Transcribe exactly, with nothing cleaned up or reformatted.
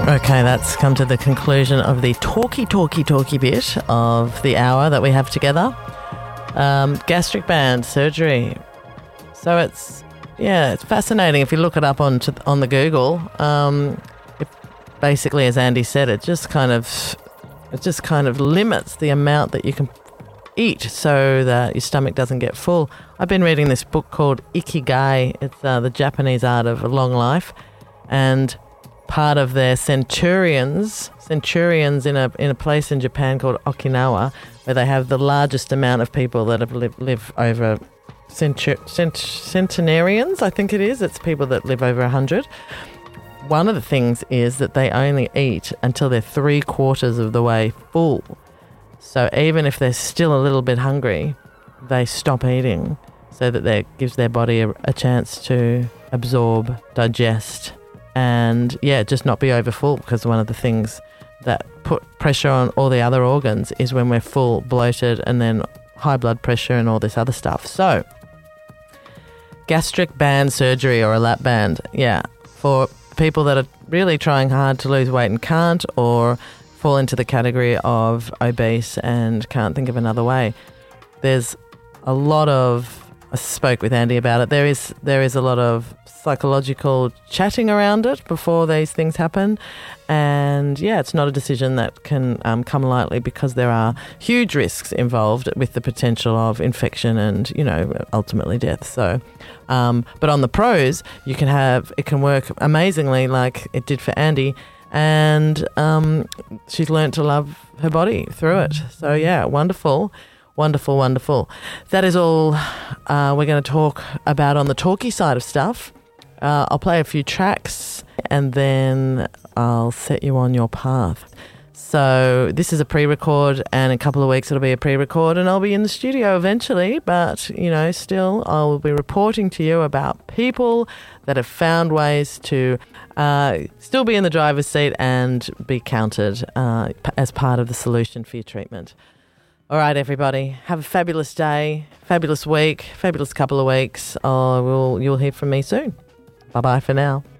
Okay, that's come to the conclusion of the talky, talky, talky bit of the hour that we have together. Um, gastric band surgery. So it's, yeah, it's fascinating. If you look it up on to, on the Google, um, it, basically, as Andy said, it just kind of it just kind of limits the amount that you can eat so that your stomach doesn't get full. I've been reading this book called Ikigai. It's uh, the Japanese art of a long life, and part of their centurions, centurions in a in a place in Japan called Okinawa, where they have the largest amount of people that have lived live over centur, cent, centenarians, I think it is. It's people that live over a hundred. One of the things is that they only eat until they're three quarters of the way full. So even if they're still a little bit hungry, they stop eating so that that gives their body a, a chance to absorb, digest, and, yeah, just not be over full, because one of the things that put pressure on all the other organs is when we're full, bloated, and then high blood pressure and all this other stuff. So, gastric band surgery or a lap band, yeah, for people that are really trying hard to lose weight and can't, or fall into the category of obese and can't think of another way. There's a lot of, I spoke with Andy about it, there is there is a lot of psychological chatting around it before these things happen, and yeah, it's not a decision that can um, come lightly, because there are huge risks involved with the potential of infection and, you know, ultimately death. So, um, but on the pros, you can have, it can work amazingly like it did for Andy, and um, she's learnt to love her body through it. So yeah, wonderful. Wonderful, wonderful. That is all uh, we're going to talk about on the talky side of stuff. Uh, I'll play a few tracks and then I'll set you on your path. So this is a pre-record, and in a couple of weeks it'll be a pre-record, and I'll be in the studio eventually, but, you know, still I'll be reporting to you about people that have found ways to uh, still be in the driver's seat and be counted uh, as part of the solution for your treatment. All right, everybody, have a fabulous day, fabulous week, fabulous couple of weeks. Oh, we'll, you'll hear from me soon. Bye-bye for now.